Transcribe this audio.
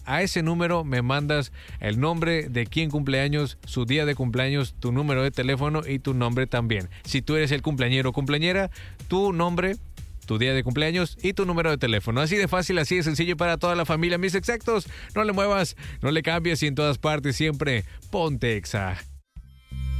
A ese número me mandas el nombre de quién cumpleaños, su día de cumpleaños, tu número de teléfono y tu nombre también. Si tú eres el cumpleañero o cumpleañera, tu nombre, tu día de cumpleaños y tu número de teléfono. Así de fácil, así de sencillo para toda la familia. Mis exactos, no le muevas, no le cambies y en todas partes siempre ponte Exa.